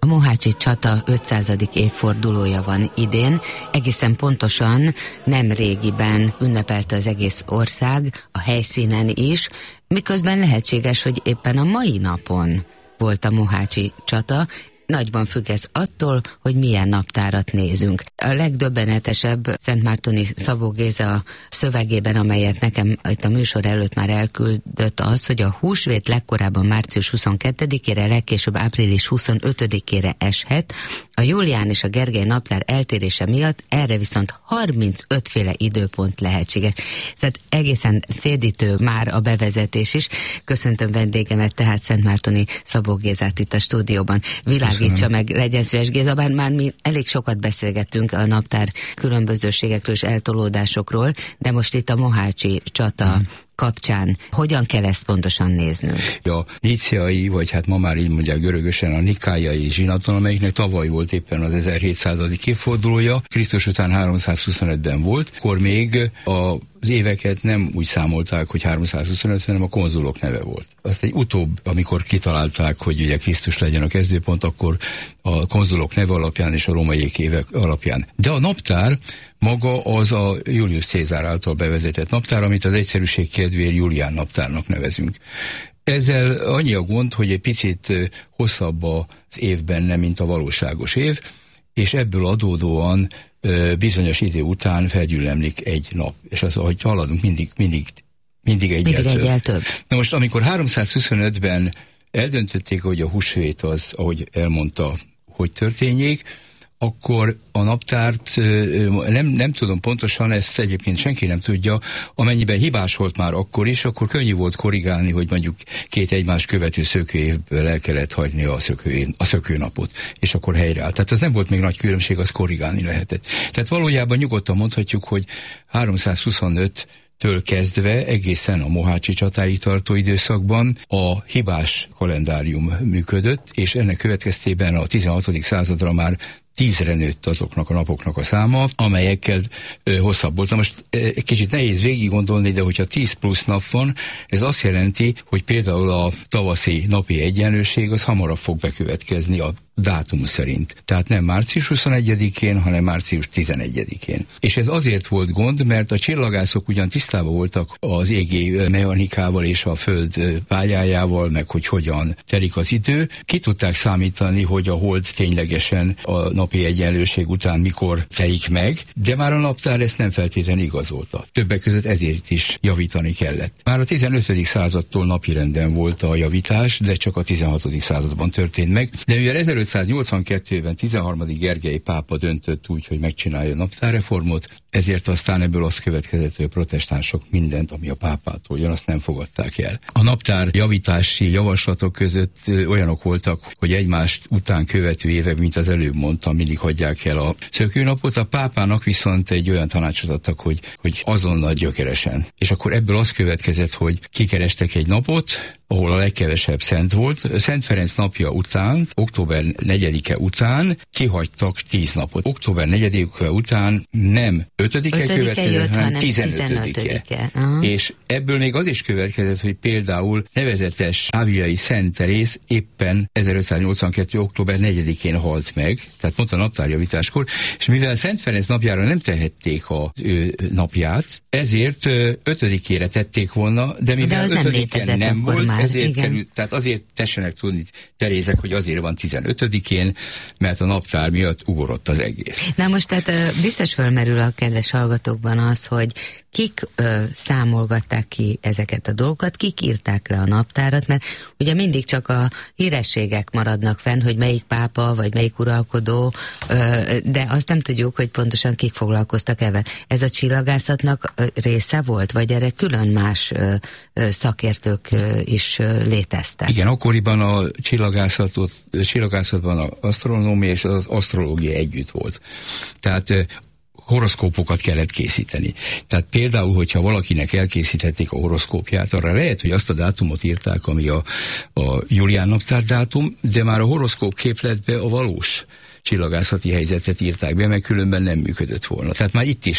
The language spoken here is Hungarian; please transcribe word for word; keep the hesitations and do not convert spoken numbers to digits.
A mohácsi csata ötszázadik évfordulója van idén, egészen pontosan nem régiben ünnepelte az egész ország, a helyszínen is, miközben lehetséges, hogy éppen a mai napon volt a mohácsi csata. Nagyban függ ez attól, hogy milyen naptárat nézünk. A legdöbbenetesebb Szentmártoni Szabó Géza szövegében, amelyet nekem itt a műsor előtt már elküldött, az, hogy a húsvét legkorábban március huszonkettedikére, legkésőbb április huszonötödikére eshet. A Julián és a Gergely naptár eltérése miatt erre viszont harmincöt féle időpont lehetséges. Tehát egészen szédítő már a bevezetés is. Köszöntöm vendégemet, tehát Szentmártoni Szabó Gézát itt a stúdióban. Világítsa meg, legyen szíves Géza, bár már mi elég sokat beszélgettünk a naptár különbözőségekről és eltolódásokról, de most itt a mohácsi csata hmm. kapcsán hogyan kell ezt pontosan néznünk? A níciai, vagy hát ma már így mondják görögösen a nikájai zsinaton, amelyiknek tavaly volt éppen az ezerhétszázadik évfordulója, Krisztus után háromszázhuszonötben volt, akkor még a az éveket nem úgy számolták, hogy háromszázhuszonöt, hanem a konzulok neve volt. Azt egy utóbb, amikor kitalálták, hogy ugye Krisztus legyen a kezdőpont, akkor a konzulok neve alapján és a rómaiék évek alapján. De a naptár maga az a Julius Cézár által bevezetett naptár, amit az egyszerűség kedvéért Julián naptárnak nevezünk. Ezzel annyi a gond, hogy egy picit hosszabb az év benne, mint a valóságos év, és ebből adódóan bizonyos idő után felgyűlemlik egy nap. És az, ahogy haladunk, mindig, mindig, mindig egyel mindig egyel több. Na most, amikor háromszázhuszonötben eldöntötték, hogy a húsvét az, ahogy elmondta, hogy történjék, akkor a naptárt nem, nem tudom pontosan, ezt egyébként senki nem tudja, amennyiben hibás volt már akkor is, akkor könnyű volt korrigálni, hogy mondjuk két egymás követő szökőévből el kellett hagyni a, szökő, a szökőnapot, és akkor helyreállt. Tehát az nem volt még nagy különbség, az korrigálni lehetett. Tehát valójában nyugodtan mondhatjuk, hogy háromszázhuszonöt től kezdve egészen a mohácsi csatáig tartó időszakban a hibás kalendárium működött, és ennek következtében a tizenhatodik századra már tízre nőtt azoknak a napoknak a száma, amelyekkel ö, hosszabb volt. Most ö, egy kicsit nehéz végig gondolni, de hogyha tíz plusz nap van, ez azt jelenti, hogy például a tavaszi napi egyenlőség az hamarabb fog bekövetkezni a dátum szerint. Tehát nem március huszonegyedikén, hanem március tizenegyedikén. És ez azért volt gond, mert a csillagászok ugyan tisztában voltak az égi mechanikával és a föld pályájával, meg hogy hogyan telik az idő. Ki tudták számítani, hogy a hold ténylegesen a napi egyenlőség után mikor telik meg, de már a naptár ezt nem feltétlenül igazolta. Többek között ezért is javítani kellett. Már a tizenötödik századtól napirenden volt a javítás, de csak a tizenhatodik században történt meg. De mivel ezerötszáznyolcvankettőben tizenharmadik Gergely pápa döntött úgy, hogy megcsinálja a naptárreformot, ezért aztán ebből az következett, hogy a protestánsok mindent, ami a pápától jön, azt nem fogadták el. A naptár javítási javaslatok között olyanok voltak, hogy egymást után követő évek, mint az előbb mondtam, mindig hagyják el a szökőnapot. A pápának viszont egy olyan tanácsot adtak, hogy, hogy azonnal gyökeresen. És akkor ebből az következett, hogy kikerestek egy napot, ahol a legkevesebb szent volt. Szent Ferenc napja után, október negyedike után kihagytak tíz napot. Október negyedike után nem ötödike következett, hanem tizenötödike. Uh-huh. És ebből még az is következett, hogy például nevezetes Ávilai Szent Teréz éppen ezerötszáznyolcvankettő. október negyedikén halt meg, tehát pont a naptárjavításkor, és mivel Szent Ferenc napjára nem tehették a ő napját, ezért ötödikére tették volna, de mivel de ötödiken nem volt, már, ezért került, tehát azért tessenek tudni Terézek, hogy azért van tizenötödikén, mert a naptár miatt ugorott az egész. Na most tehát biztos fölmerül a kedves hallgatókban az, hogy kik ö, számolgatták ki ezeket a dolgokat, kik írták le a naptárat, mert ugye mindig csak a hírességek maradnak fenn, hogy melyik pápa, vagy melyik uralkodó, ö, de azt nem tudjuk, hogy pontosan kik foglalkoztak ebben. Ez a csillagászatnak ö, része volt, vagy erre külön más ö, ö, szakértők ö, is ö, léteztek? Igen, akkoriban a csillagászatot, csillagászatban az asztronómia és az asztrológia együtt volt. Tehát horoszkópokat kellett készíteni. Tehát például, hogyha valakinek elkészíthették a horoszkópját, arra lehet, hogy azt a dátumot írták, ami a, a Julián naptár dátum, de már a horoszkóp képletbe a valós csillagászati helyzetet írták be, mert különben nem működött volna. Tehát már itt is